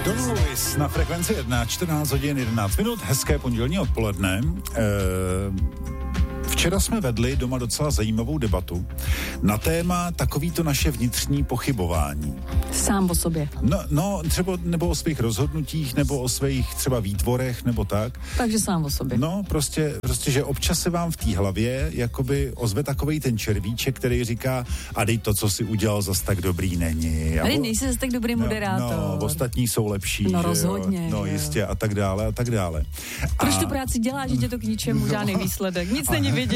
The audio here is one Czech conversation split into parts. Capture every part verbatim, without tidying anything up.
Louis na frekvenci jedna, čtrnáct hodin jedenáct minut, hezké pondělní odpoledne. E- Včera jsme vedli doma docela zajímavou debatu na téma takovýto naše vnitřní pochybování. Sám o sobě. No, no třeba nebo o svých rozhodnutích, nebo o svých třeba výtvorech, nebo tak. Takže sám o sobě. No, prostě, prostě že občas se vám v té hlavě jakoby ozve takovej ten červíček, který říká, a dej to, co si udělal, zas tak dobrý není. Ale nejsi zas tak dobrý moderátor. No, no, ostatní jsou lepší. No rozhodně. No jistě a tak dále a tak dále. Proč a... tu práci děláš, že tě to k ničemu, žádný výsledek, nic není vidět.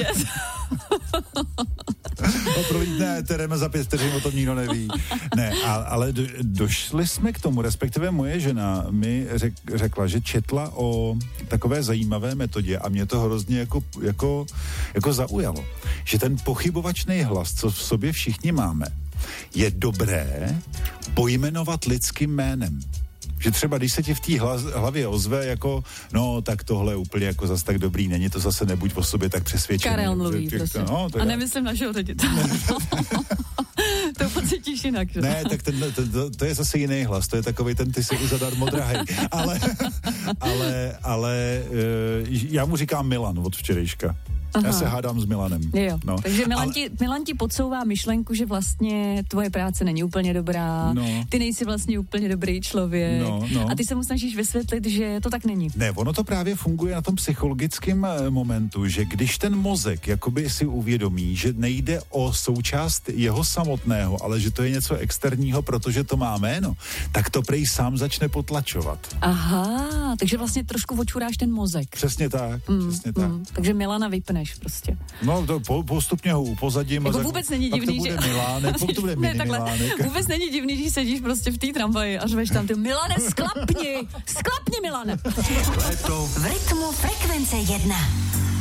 No prolítne tereme za pět vteřin, o tom nikdo neví. Ne, a, ale do, došli jsme k tomu, respektive moje žena mi řek, řekla, že četla o takové zajímavé metodě a mě to hrozně jako, jako, jako zaujalo. Že ten pochybovačný hlas, co v sobě všichni máme, je dobré pojmenovat lidským jménem. Že třeba, když se ti v té hlavě ozve jako, no, tak tohle úplně jako zas tak dobrý není, to zase nebuď o sobě tak přesvědčený. Karel mluví, že, prostě. No, a nemyslím našeho ředitele. To pocítíš jinak, že? Ne, tak ten, ten, to, to je zase jiný hlas, to je takovej ten, ty jsi už zadarmo drahej. Ale, ale, ale já mu říkám Milan od včerejška. Aha. Já se hádám s Milanem. Jo. No. Takže Milan, ale... ti, Milan ti podsouvá myšlenku, že vlastně tvoje práce není úplně dobrá, no. Ty nejsi vlastně úplně dobrý člověk no, no. a ty se mu snažíš vysvětlit, že to tak není. Ne, ono to právě funguje na tom psychologickém momentu, že když ten mozek jakoby si uvědomí, že nejde o součást jeho samotného, ale že to je něco externího, protože to má jméno, tak to prej sám začne potlačovat. Aha, takže vlastně trošku očuráš ten mozek. Přesně tak, mm, přesně tak. Mm, takže Milana vypne. Prostě. No, to po, postupně ho upozadím. Jako a vůbec tak, není divný, to bude že... Milánek, to bude mini ne, Milánek. Vůbec není divný, že sedíš prostě v té tramvaji a řveš tam ty Milane, sklapni! Sklapni, Milane! V rytmu frekvence jedna.